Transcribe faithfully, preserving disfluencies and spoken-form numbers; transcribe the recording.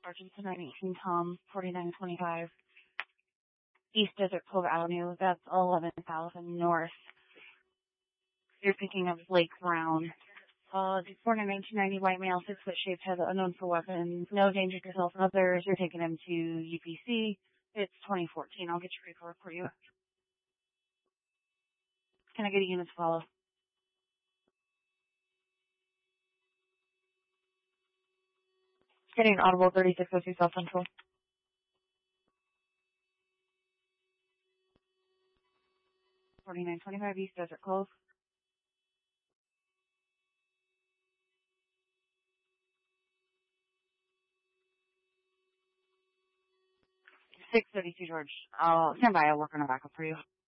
Arkansas nine eighteen Tom, forty-nine twenty-five, East Desert Cove Avenue. That's eleven thousand north. You're picking up Blake Brown. Uh, born in nineteen ninety, white male, six foot shaped head, unknown for weapons, no danger to yourself and others. You're taking him to U P C. It's twenty fourteen. I'll get your paperwork for you. Can I get a unit to follow? Getting audible thirty-six oh two South Central. forty-nine twenty-five East Desert Cove. six thirty-two George. I'll stand by. I'll work on a backup for you.